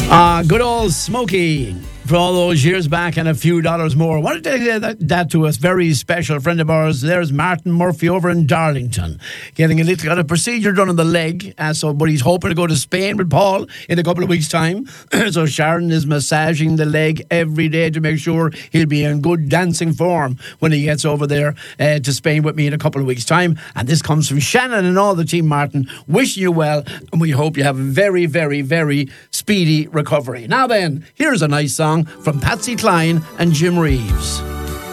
Good old Smokey. For all those years back and a few dollars more. I wanted to dedicate that to a very special friend of ours. There's Martin Murphy over in Darlington. Got a procedure done on the leg. But he's hoping to go to Spain with Paul in a couple of weeks' time. So Sharon is massaging the leg every day to make sure he'll be in good dancing form when he gets over there to Spain with me in a couple of weeks' time. And this comes from Shannon and all the team, Martin. Wishing you well, and we hope you have a very, very, very speedy recovery. Now then, here's a nice song from Patsy Cline and Jim Reeves.